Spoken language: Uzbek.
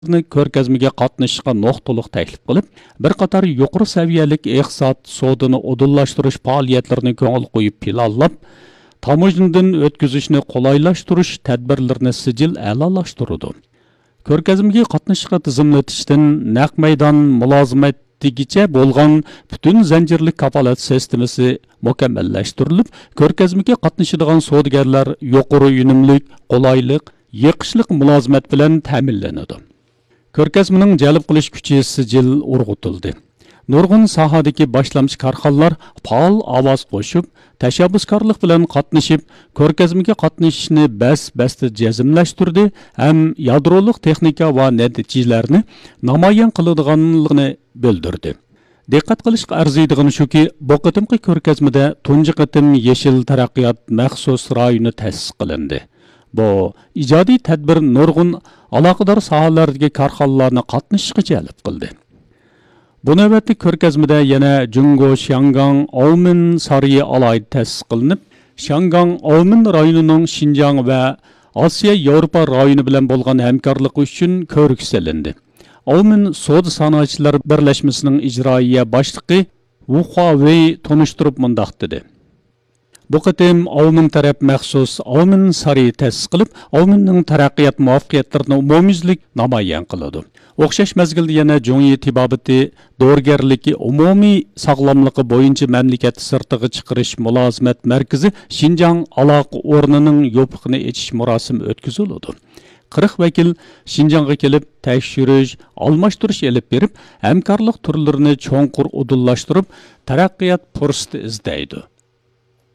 ko'rgazmaga qatnashishga nuqtaliq taklif qilib, bir qator yuqori saviyalik iqtisod sodini odillashtirish faoliyatlarini ko'ngil qo'yib planlab, tamojnadan o'tkazishni qolaylashtirish tadbirlarini sijil a'lolashtirdi. Ko'rgazmaga qatnashishga tizimlatishdan naq maydon mulozimatigacha bo'lgan butun zanjirlik kafolat sistemasi mukammallashtirilib, ko'rgazmaga qatnashadigan savdogarlar yuqori unumlik, qolaylik, yiqishliq mulozimat bilan ta'minlanadi. Ko'rgazmaning jalb qilish kuchi sijil urg'utildi. Nurg'un sohadagi boshlamchi korxonalar faol ovoz qo'shib, tashabbuskorlik bilan qatnashib, ko'rgazmaga qatnashishni bas-basta jazmlashtirdi ham yadrolik texnika va natijalarni namoyon qiladiganligini bildirdi. Diqqat qilishga arziydigani shuki, bu qitimqi ko'rgazmada tunji qitim Yeshil taraqqiyot maxsus rayoni ta'sis qilindi. Bu ijodiy tadbir nurg'un aloqador sohalardagi korxonalarni qatnashishga jalb qildi. Bu navbatli ko'rgazmada yana Jungo Shangang Omin Sariyi alayda ta'sis qilinib, Shangang Omin rayonining Xinjiang va Osiyo Yevropa rayoni bilan bo'lgan hamkorligi uchun ko'riksilindi. Omin Savdo sanoatchilar birlashmasining ijroiya boshlig'i Wu Huawei tunishtirib mundaq dedi. Bu qitim Omin taraf maxsus Omin Sariyi ta'sis qilib, Ominning taraqqiyot muvaffaqiyatlarini umumyuzlik namoyon qiladi. O'xshash mezgilda yana Jungyi tibobati dorigarligi umumiy sog'lomligi bo'yicha mamlakat sirtiga chiqarish mulozimat markazi Xinjiang aloqa o'rnining yopiqini echish murosimi o'tkaziladi. 40 vakil Xinjiangga kelib tekshirish, almashtirish elib berib, hamkorlik turlarini cho'nqur udillashtirib, taraqqiyot fursati izlaydi.